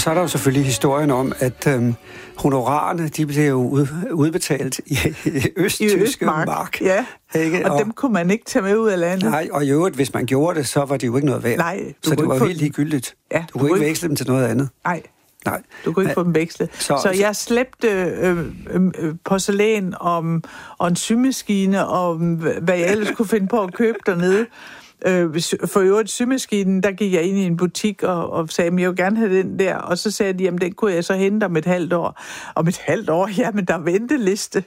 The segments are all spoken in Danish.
så er der jo selvfølgelig historien om, at honorarerne, de blev jo udbetalt i østtyske mark. Ja, ikke? Og dem kunne man ikke tage med ud af landet. Nej, og i øvrigt, hvis man gjorde det, så var det jo ikke noget værd. Nej, så det var jo helt ligegyldigt. Ja, du kunne ikke veksle dem til noget andet. Nej. Nej. Du kunne ikke få dem vekslet. Så jeg slæbte porcelæn og en symaskine, og hvad jeg ellers kunne finde på at købe dernede. For øvrigt symaskinen, der gik jeg ind i en butik og sagde, at jeg vil gerne have den der. Og så sagde de, at den kunne jeg så hente om et halvt år. Om et halvt år? Jamen, der er venteliste.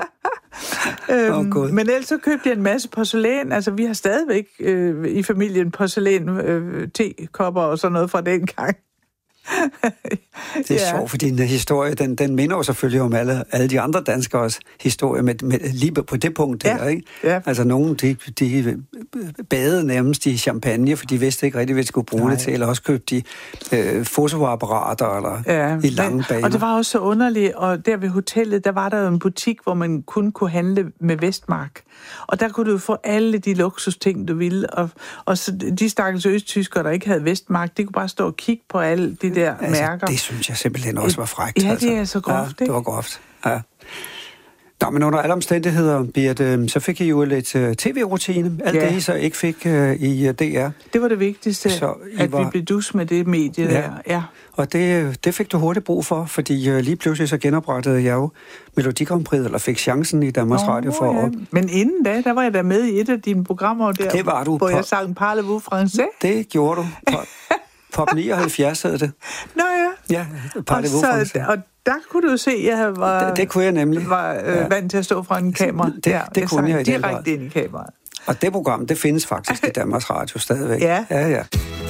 Men ellers så købte jeg en masse porcelæn. Altså, vi har stadigvæk i familien porcelæn, tekopper og sådan noget fra den gang. Det er sjovt, fordi den historie, den minder jo selvfølgelig om alle de andre danskers historie med lige på det punkt der, ikke? Ja. Altså nogen, de badede nærmest i champagne, for de vidste ikke rigtig, hvad de skulle bruge det til, eller også købte de fotoapparater eller i lange baner. Og det var også så underligt, og der ved hotellet, der var der jo en butik, hvor man kun kunne handle med Vestmark. Og der kunne du få alle de luksusting, du ville, og så de stakkels østtyskere, der ikke havde Vestmark, de kunne bare stå og kigge på alle de der mærker. Det synes jeg simpelthen også var frækt. Ja, det er så groft, ikke? Det var groft, ja. Nå, men under alle omstændigheder, Birte, så fik I jo lidt tv-rutine. Alt det, I så ikke fik i DR. Det var det vigtigste, vi blev dus med det medie der. Ja. Og det fik du hurtigt brug for, fordi lige pludselig så genoprettede jeg jo Melodi Grand Prix, eller fik chancen i Danmarks Radio for at... Men inden da, der var jeg da med i et af dine programmer der, det var du, hvor jeg sang Parlez-vous français. Det gjorde du. Pop 79 hed det. Nå ja. Ja, Parlez-vous français. Og der kunne du se, at jeg var... Det kunne jeg nemlig. Var vant til at stå fra en kamera. Det kunne jeg i den grad. Direkte ind i kameraet. Og det program, det findes faktisk i Danmarks Radio stadigvæk. Ja.